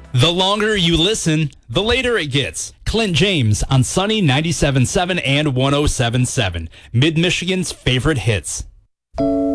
The longer you listen, the later it gets. Clint James on Sunny 97.7 and 107.7, Mid-Michigan's favorite hits.